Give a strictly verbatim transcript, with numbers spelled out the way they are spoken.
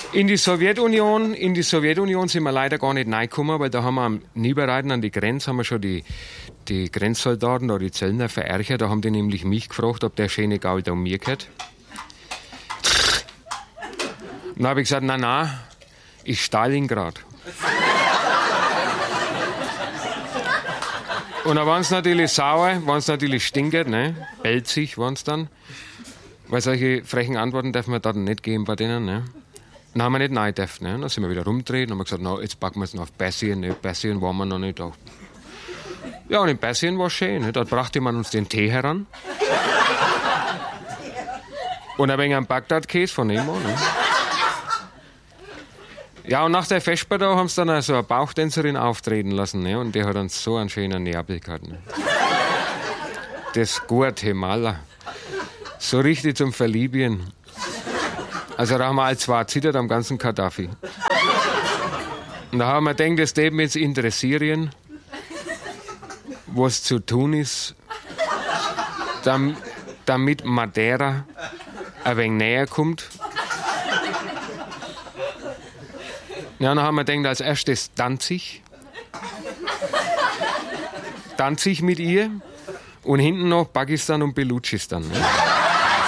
In die Sowjetunion, in die Sowjetunion sind wir leider gar nicht reingekommen, weil da haben wir am Niebereiten an die Grenze, haben wir schon die, die Grenzsoldaten oder die Zöllner verärgert. Da haben die nämlich mich gefragt, ob der schöne Gaul da um mir gehört. Und dann habe ich gesagt, na na, ist Stalingrad. Und dann waren sie natürlich sauer, waren sie natürlich stinkert, ne? Pelzig waren sie dann. Weil solche frechen Antworten dürfen wir dann nicht geben bei denen, ne? Dann haben wir nicht rein dürfen, ne? Dann sind wir wieder rumgedreht und haben gesagt, na, jetzt packen wir es noch auf Persien, ne? Persien waren wir noch nicht da. Ja, und in Persien war es schön, ne? Dort brachte man uns den Tee heran. Und ein wenig am Bagdad-Käse von Nemo, ne? Ja, und nach der Vesper da haben sie dann also eine Bauchtänzerin auftreten lassen, ne? Und die hat uns so einen schönen Neapel gehabt, ne? Das Guatemala. So richtig zum Verliebien. Also da haben wir als zwei zittert am ganzen Gaddafi. Und da haben wir gedacht, das Leben jetzt interessieren, was zu tun ist, damit Madeira ein wenig näher kommt. Ja, dann haben wir gedacht, als erstes Danzig. Danzig mit ihr und hinten noch Pakistan und Belutschistan. Ne?